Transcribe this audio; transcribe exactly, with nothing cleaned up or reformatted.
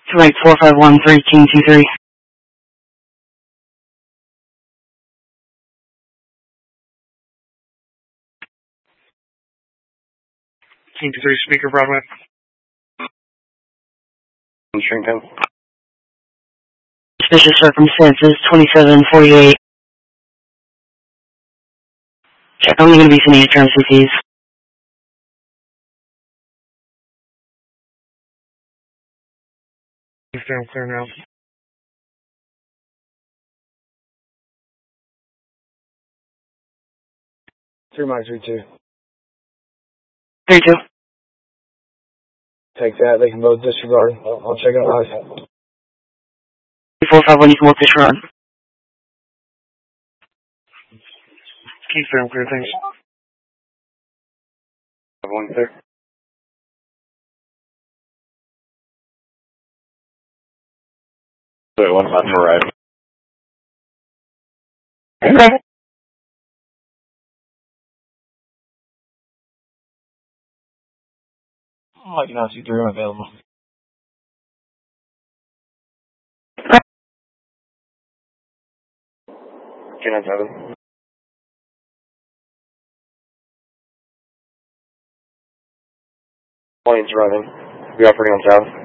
Right, four five one three, King two three. King two three, speaker Broadway. Strington. Suspicious circumstances, twenty-seven forty-eight. Check, only going to be sending you term C Ps. I'm clear now. Three Mike three two. three two. Take that. They can both disregard. I'll, I'll check out live. four five one, you can work this run. King three, I'm clear, thanks. One clear. Wait, one left to right. Okay. Oh, I can now see three room available. Two nine seven. Plane's running. We operating on south.